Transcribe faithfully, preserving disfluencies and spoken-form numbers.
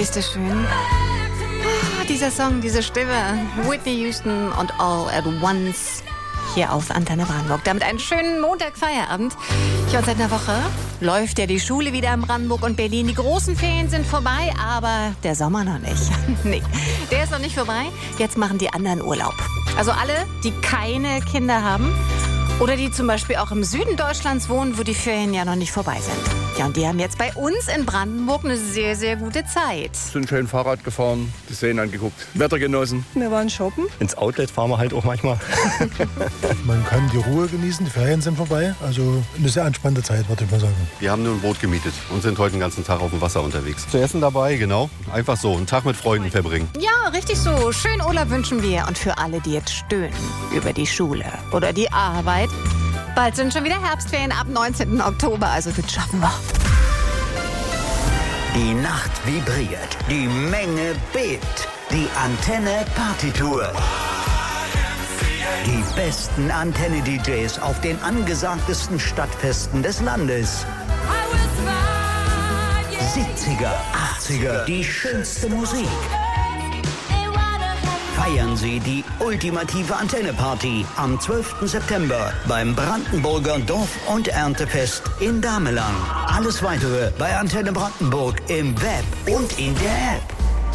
Ist das schön? Ah, dieser Song, diese Stimme. Whitney Houston und All at Once. Hier auf Antenne Brandenburg. Damit einen schönen Montagfeierabend. Ja, und seit einer Woche läuft ja die Schule wieder in Brandenburg und Berlin. Die großen Ferien sind vorbei, aber der Sommer noch nicht. Nee, der ist noch nicht vorbei. Jetzt machen die anderen Urlaub. Also alle, die keine Kinder haben oder die zum Beispiel auch im Süden Deutschlands wohnen, wo die Ferien ja noch nicht vorbei sind. Ja, und die haben jetzt bei uns in Brandenburg eine sehr, sehr gute Zeit. Sind schön Fahrrad gefahren, die Seen angeguckt, Wetter genossen. Wir waren shoppen. Ins Outlet fahren wir halt auch manchmal. Man kann die Ruhe genießen, die Ferien sind vorbei. Also eine sehr entspannte Zeit, würde ich mal sagen. Wir haben nur ein Boot gemietet und sind heute den ganzen Tag auf dem Wasser unterwegs. Zu essen dabei, genau. Einfach so, einen Tag mit Freunden verbringen. Ja, richtig so. Schönen Urlaub wünschen wir. Und für alle, die jetzt stöhnen über die Schule oder die Arbeit, bald sind schon wieder Herbstferien ab neunzehnten Oktober. Also das schaffen wir. Die Nacht vibriert, die Menge bebt, die Antenne Partytour. Die besten Antenne-D Js auf den angesagtesten Stadtfesten des Landes. siebziger, achtziger, die schönste Musik. Feiern Sie die ultimative Antenne-Party am zwölften September beim Brandenburger Dorf- und Erntefest in Damelang. Alles Weitere bei Antenne Brandenburg im Web und in der App.